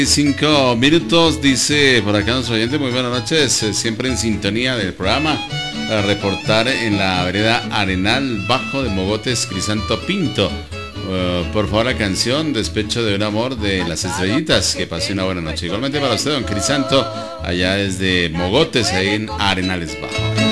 5 minutos, dice por acá nuestro oyente, muy buenas noches, siempre en sintonía del programa, para reportar en la vereda Arenal Bajo de Mogotes, Crisanto Pinto. Por favor, la canción Despecho de un amor de Las Estrellitas, que pase una buena noche. Igualmente para usted, don Crisanto, allá desde Mogotes, ahí en Arenales Bajo.